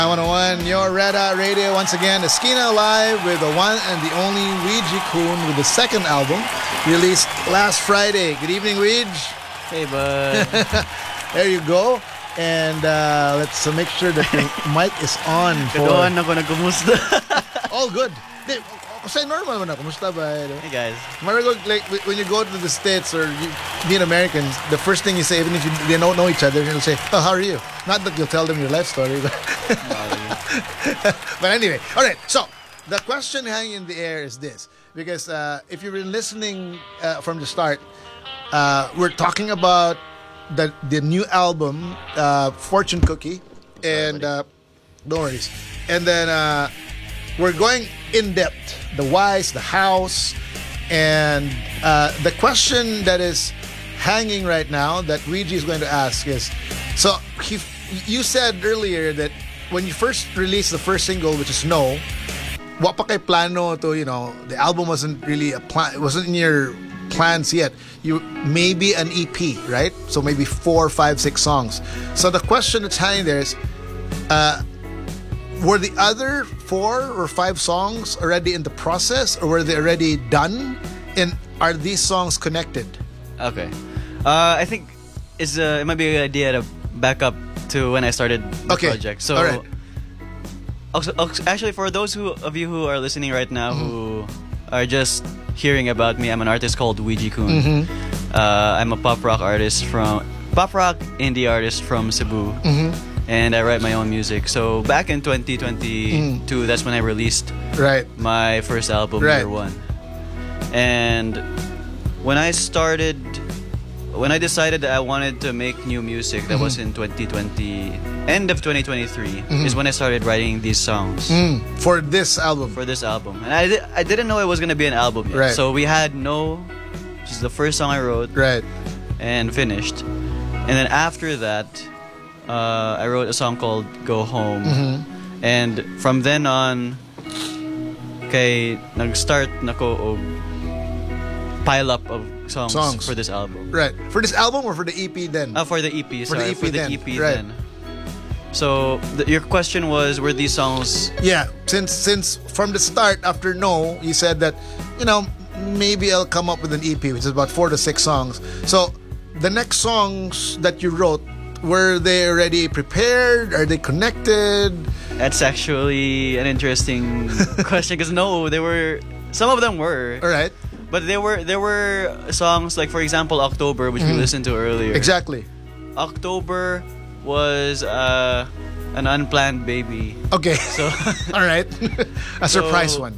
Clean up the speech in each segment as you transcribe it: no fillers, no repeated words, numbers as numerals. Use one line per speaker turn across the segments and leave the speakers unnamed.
101, your Red Hot Radio. Once again, Esquina live with the one and the only Weege Koon with the second album released last Friday. Good evening, Weege.
Hey, bud.
There you go. And let's make sure that the mic is on.
Kaduan ako nagkumusta.
All good. Kasi normal mo na. Kumusta ba?
Hey, guys.
Marigo, like when you go to the States or you meet Americans, the first thing you say, even if they don't know each other, you'll say, "Oh, how are you?" Not that you'll tell them your life story. But anyway, all right. So the question hanging in the air is this, because if you've been listening from the start, we're talking about the new album, Fortune Cookie, and no worries. And then we're going in depth, the whys, the hows, and the question that is hanging right now that Weege is going to ask is, so you said earlier that when you first released the first single, which is No, wa pa kay plano to, the album wasn't really a plan, it wasn't in your plans yet. You maybe an EP, right? So maybe 4, 5, 6 songs. So the question that's hanging there is, were the other 4 or 5 songs already in the process, or were they already done? And are these songs connected?
Okay. I think it might be a good idea to back up to when I started the project. So,
all right.
Actually, for those of you who are listening right now who are just hearing about me, I'm an artist called Weege Koon. I'm a pop rock indie artist from Cebu. And I write my own music. So back in 2022, that's when I released my first album, Year One. And when I decided that I wanted to make new music, that was in 2020, end of 2023, is when I started writing these songs.
For this album?
For this album. And I didn't know it was going to be an album yet.
Right.
So we had No, which is the first song I wrote and finished. And then after that, I wrote a song called Go Home. And from then on, nag-start nako og pile up of songs for this album.
Right. For this album or for the EP then?
For the EP, sorry.
For the EP then.
So, your question was, were these songs...
Yeah, since from the start, after No, you said that, maybe I'll come up with an EP, which is about 4 to 6 songs. So, the next songs that you wrote, were they already prepared? Are they connected?
That's actually an interesting question, because some of them were.
All right.
But there were songs like, for example, October, which we listened to earlier.
Exactly.
October was an unplanned baby.
Okay.
So
all right. A surprise one.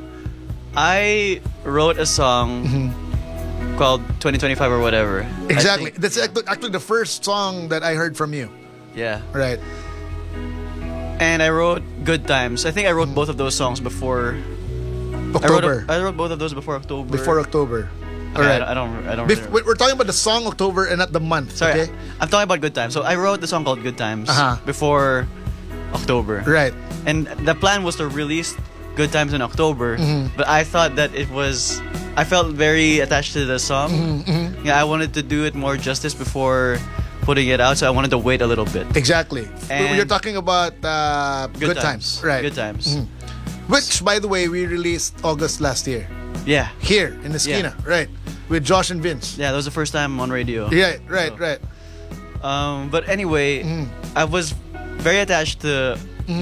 I wrote a song called 2025 or whatever.
Exactly. That's actually the first song that I heard from you.
Yeah.
Right.
And I wrote Good Times. I think I wrote both of those songs before
October.
I wrote both of those before October.
Before October.
All right. I don't remember.
We're talking about the song October and not the month.
Sorry,
okay?
I'm talking about Good Times. So I wrote the song called Good Times before October.
Right.
And the plan was to release Good Times in October, but I thought that I felt very attached to the song. Yeah, I wanted to do it more justice before putting it out, so I wanted to wait a little bit.
Exactly.
And
you're talking about Good Times. Right.
Good Times.
Which, by the way, we released August last year.
Yeah.
Here in Esquina, right. With Josh and Vince.
Yeah, that was the first time on radio.
Right.
But anyway, I was very attached to